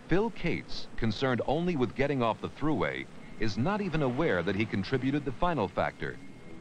Phil Cates, concerned only with getting off the thruway, is not even aware that he contributed the final factor.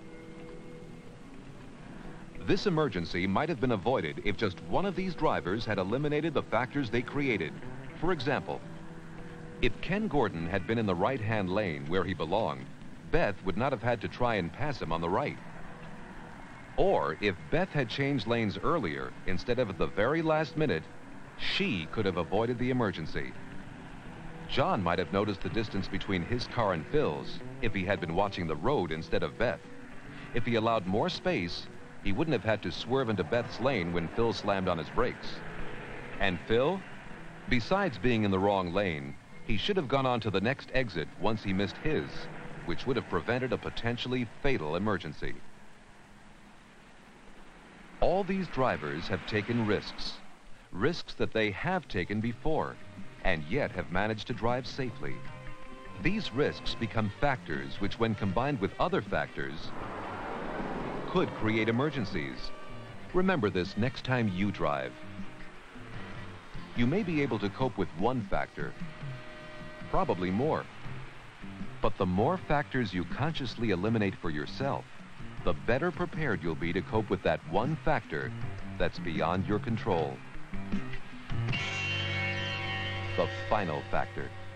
This emergency might have been avoided if just one of these drivers had eliminated the factors they created. For example, if Ken Gordon had been in the right-hand lane where he belonged, Beth would not have had to try and pass him on the right. Or if Beth had changed lanes earlier instead of at the very last minute, she could have avoided the emergency. John might have noticed the distance between his car and Phil's if he had been watching the road instead of Beth. If he allowed more space, he wouldn't have had to swerve into Beth's lane when Phil slammed on his brakes. And Phil, besides being in the wrong lane, he should have gone on to the next exit once he missed his, which would have prevented a potentially fatal emergency. All these drivers have taken risks that they have taken before, and yet have managed to drive safely. These risks become factors which, when combined with other factors, could create emergencies. Remember this next time you drive. You may be able to cope with one factor, probably more. But the more factors you consciously eliminate for yourself, the better prepared you'll be to cope with that one factor that's beyond your control. The final factor.